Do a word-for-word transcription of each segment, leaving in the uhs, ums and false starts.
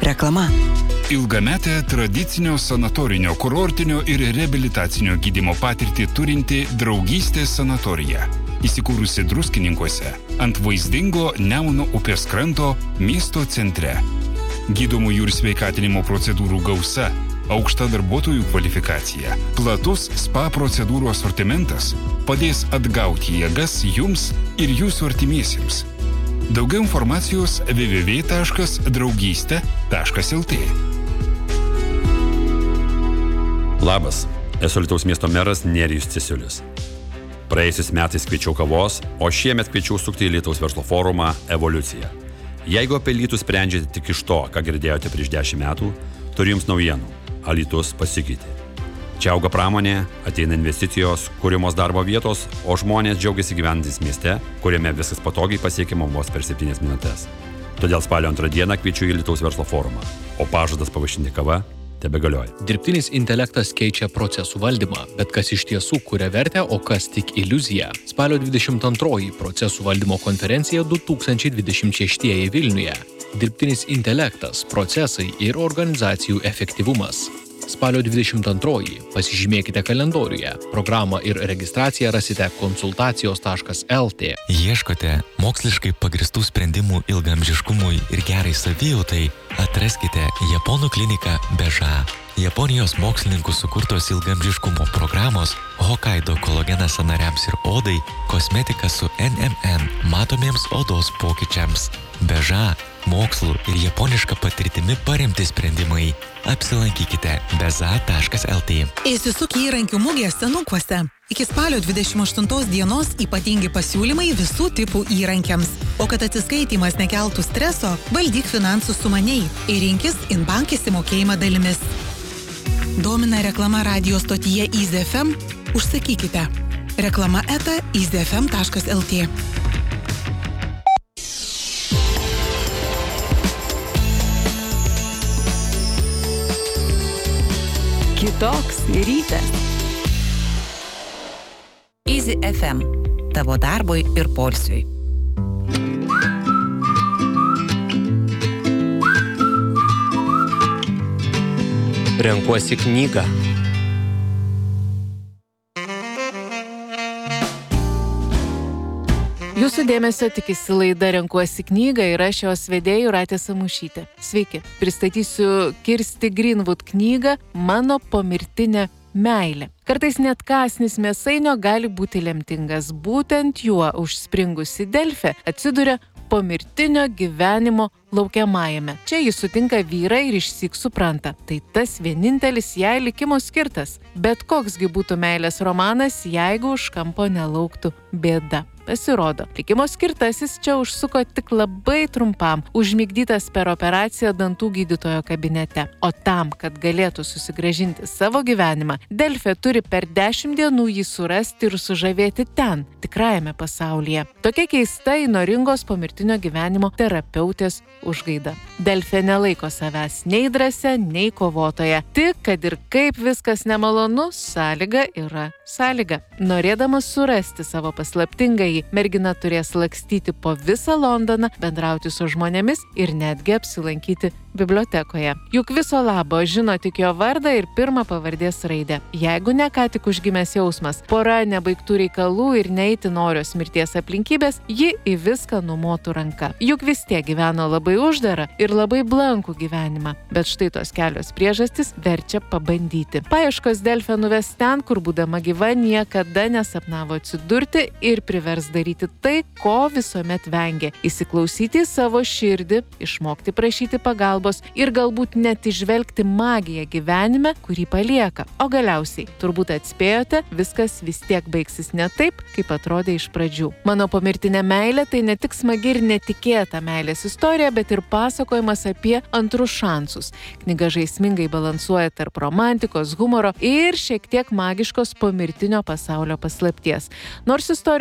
Reklama. Ilgametę tradicinio sanatorinio, kurortinio ir reabilitacinio gydymo patirtį turinti Draugystės sanatorija. Įsikūrusi Druskininkuose ant vaizdingo Nemuno upės kranto miesto centre. Gydomųjų ir sveikatinimo procedūrų gausa, aukšta darbuotojų kvalifikacija, platus spa procedūrų asortimentas padės atgauti jėgas jums ir jūsų artimiesiems. Daugiau informacijos w w w taškas draugystė taškas l t. Labas, esu Alytaus miesto meras Nerijus Cesiulis. Praėjusiais metais kviečiau kavos, o šiemet kviečiau sukti į Alytaus verslo forumą Evoliucija. Jeigu apie Alytų sprendžiate tik iš to, ką girdėjote prieš dešimt metų, turiu jums naujienų. Alytus pasikeitė. Čia auga pramonė, ateina investicijos, kūrimos darbo vietos, o žmonės džiaugiasi gyvenantys mieste, kuriame viskas patogiai pasiekiama vos per septynias minutės. Todėl spalio antrą dieną kviečiu į Alytaus verslo forumą, o pažadas pavaišinti kava tebegalioja. Dirbtinis intelektas keičia procesų valdymą, bet kas iš tiesų kuria vertę, o kas tik iliuzija. Spalio dvidešimt antroji procesų valdymo konferencija du tūkstančiai dvidešimt šeštieji Vilniuje. Dirbtinis intelektas, procesai ir organizacijų efektyvumas. Spalio dvidešimt antroji. Pasižymėkite kalendoriuje. Programą ir registraciją rasite konsultacijos taškas l t. Ieškote moksliškai pagristų sprendimų ilgaamžiškumui ir gerai savijautai? Atraskite Japonų kliniką Beža. Japonijos mokslininkų sukurtos ilgaamžiškumo programos Hokkaido kolagenas sąnariams ir odai, kosmetika su N M N matomiems odos pokyčiams. Beža, mokslų ir japoniška patirtimi paremti sprendimai. Apsilankykite beza taškas l t. Įsisuk įrankių mugė Senukuose. Iki spalio dvidešimt aštuntos dienos ypatingi pasiūlymai visų tipų įrankiams. O kad atsiskaitymas nekeltų streso, valdyk finansus sumaniai ir rinkis Inbank įsimokėjimą dalimis. Domina reklama radio stotyje Easy F M? Užsakykite. Reklama eta easy f m taškas l t. Kitoks rytas. Easy F M. Tavo darbui ir poilsiui. Renkuosi knygą. Jūsų dėmesio tikisi laida Renkuosi knygą ir aš jos vedėja Jūratė Samušytė. Sveiki, pristatysiu Kirsti Greenwood knygą Mano pomirtinė meilė. Kartais net kąsnis mėsainio gali būti lemtingas. Būtent juo užspringusi Delfė atsiduria pomirtinio gyvenimo laukiamajame. Čia jis sutinka vyrą ir išsyk supranta. Tai tas vienintelis jai likimo skirtas. Bet koksgi būtų meilės romanas, jeigu už kampo nelauktų bėda. Pasirodo, likimo skirtasis čia užsuko tik labai trumpam, užmigdytas per operaciją dantų gydytojo kabinete. O tam, kad galėtų susigrąžinti savo gyvenimą, Delfė turi per dešimt dienų jį surasti ir sužavėti ten, tikrajame pasaulyje. Tokia keista įnoringos pomirtinio gyvenimo terapeutės užgaida. Delfė nelaiko savęs nei drąsia, nei kovotoja. Tik, kad ir kaip viskas nemalonu, sąlyga yra sąlyga. Norėdamas surasti savo paslaptingąjį, mergina turės lakstyti po visą Londoną, bendrauti su žmonėmis ir netgi apsilankyti bibliotekoje. Juk viso labo žino tik jo vardą ir pirmą pavardės raidę. Jeigu ne ką tik užgimęs jausmas, pora nebaigtų reikalų ir neiti norios mirties aplinkybės, ji į viską numotų ranka. Juk vis tiek gyveno labai uždarą ir labai blankų gyvenimą. Bet štai tos kelios priežastys verčia pabandyti. Paieškos Delfę nuves ten, kur būdama gyva niekada nesapnavo atsidurti ir privers daryti tai, ko visuomet vengė. Įsiklausyti į savo širdį, išmokti prašyti pagalbos ir galbūt net įžvelgti magiją gyvenime, kurį palieka. O galiausiai, turbūt atspėjote, viskas vis tiek baigsis ne taip, kaip atrodė iš pradžių. Mano pomirtinė meilė tai ne tik smagi ir netikėta meilės istorija, bet ir pasakojimas apie antrus šansus. Knyga žaismingai balansuoja tarp romantikos, humoro ir šiek tiek magiškos pomirtinio pasaulio paslapties. Nors istorijos pradžia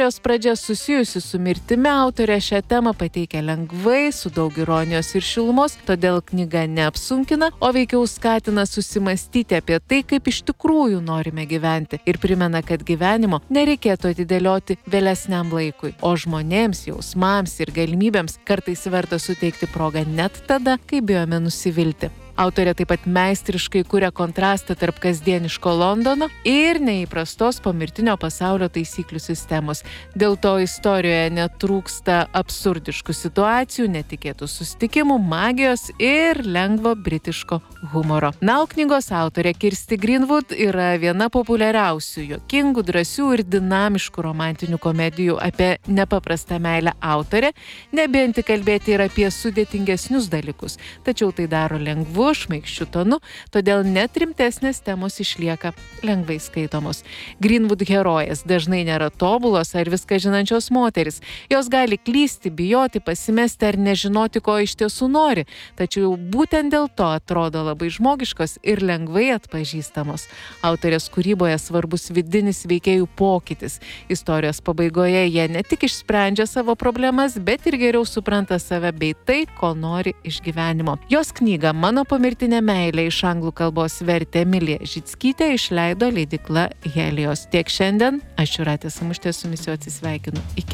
medžiaga susijusi su mirtimi, autorė šią temą pateikia lengvai, su daug ironijos ir šilumos, todėl knyga neapsunkina, o veikiau skatina susimastyti apie tai, kaip iš tikrųjų norime gyventi ir primena, kad gyvenimo nereikėtų atidėlioti vėlesniam laikui, o žmonėms, jausmams ir galimybėms kartais verta suteikti progą net tada, kai bijome nusivilti. Autorė taip pat meistriškai kuria kontrastą tarp kasdieniško Londono ir neįprastos pomirtinio pasaulio taisyklių sistemos. Dėl to istorijoje netrūksta absurdiškų situacijų, netikėtų susitikimų, magijos ir lengvo britiško humoro. Na, o knygos autorė Kirsti Greenwood yra viena populiariausių, juokingų, drąsių ir dinamiškų romantinių komedijų apie nepaprastą meilę autorė, nebijanti kalbėti ir apie sudėtingesnius dalykus, tačiau tai daro lengvu, šmaikščiu tonu, todėl net rimtesnės temos išlieka lengvai skaitomos. Greenwood herojės dažnai nėra tobulos ar viską žinančios moteris. Jos gali klysti, bijoti, pasimesti ar nežinoti, ko iš tiesų nori, tačiau būtent dėl to atrodo labai žmogiškos ir lengvai atpažįstamos. Autorės kūryboje svarbus vidinis veikėjų pokytis. Istorijos pabaigoje jie ne tik išsprendžia savo problemas, bet ir geriau supranta save bei tai, ko nori iš gyvenimo. Jos knygą Mano pomirtinė meilė iš anglų kalbos vertė Emilija Žickytė, išleido leidykla Helios. Tiek šiandien, aš Jūratė Samušytė su jumis jau atsisveikinu. Iki.